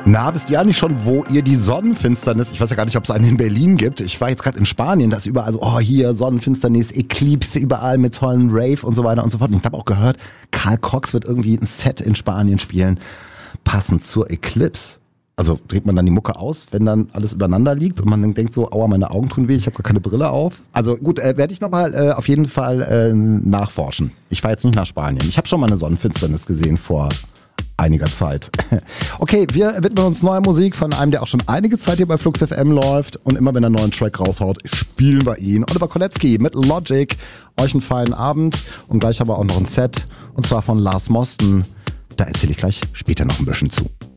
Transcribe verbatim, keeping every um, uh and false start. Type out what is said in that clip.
Na, wisst ihr ja nicht schon, wo ihr die Sonnenfinsternis, ich weiß ja gar nicht, ob es eine in Berlin gibt. Ich war jetzt gerade in Spanien, da ist überall so, oh hier, Sonnenfinsternis, Eclipse, überall mit tollen Rave und so weiter und so fort. Und ich habe auch gehört, Carl Cox wird irgendwie ein Set in Spanien spielen, passend zur Eclipse. Also dreht man dann die Mucke aus, wenn dann alles übereinander liegt und man dann denkt so, aua, meine Augen tun weh, ich habe gar keine Brille auf. Also gut, äh, werde ich nochmal äh, auf jeden Fall äh, nachforschen. Ich fahre jetzt nicht nach Spanien. Ich habe schon mal eine Sonnenfinsternis gesehen vor einiger Zeit. Okay, wir widmen uns neuer Musik von einem, der auch schon einige Zeit hier bei Flux F M läuft und immer wenn er einen neuen Track raushaut, spielen wir ihn. Oliver Kolecki mit Logic. Euch einen feinen Abend und gleich haben wir auch noch ein Set und zwar von Lars Mosten. Da erzähle ich gleich später noch ein bisschen zu.